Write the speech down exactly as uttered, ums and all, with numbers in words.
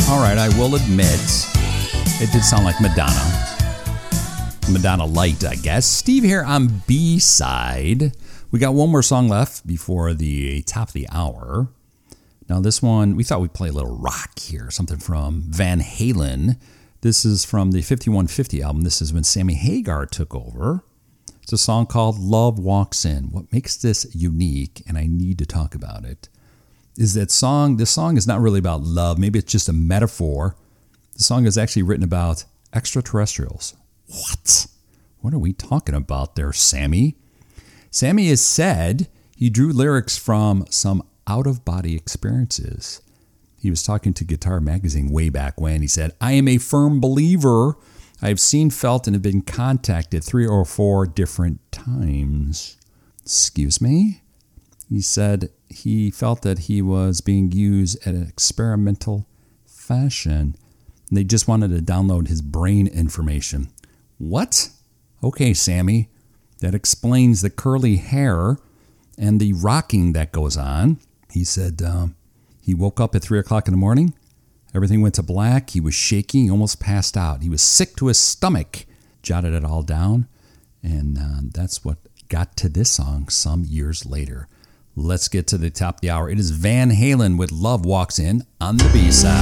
All right, I will admit, it did sound like Madonna. Madonna Light, I guess. Steve here on B-side. We got one more song left before the top of the hour. Now this one, we thought we'd play a little rock here, something from Van Halen. This is from the fifty-one fifty album. This is when Sammy Hagar took over. It's a song called Love Walks In. What makes this unique, and I need to talk about it, is that song, this song is not really about love. Maybe it's just a metaphor. The song is actually written about extraterrestrials. What? What are we talking about there, Sammy? Sammy has said he drew lyrics from some out-of-body experiences. He was talking to Guitar Magazine way back when. He said, I am a firm believer. I have seen, felt, and have been contacted three or four different times. Excuse me? He said he felt that he was being used at an experimental fashion. And they just wanted to download his brain information. What? Okay, Sammy. That explains the curly hair and the rocking that goes on. He said um, he woke up at three o'clock in the morning. Everything went to black. He was shaking. He almost passed out. He was sick to his stomach. Jotted it all down. And uh, that's what got to this song some years later. Let's get to the top of the hour. It is Van Halen with Love Walks In on the B-side.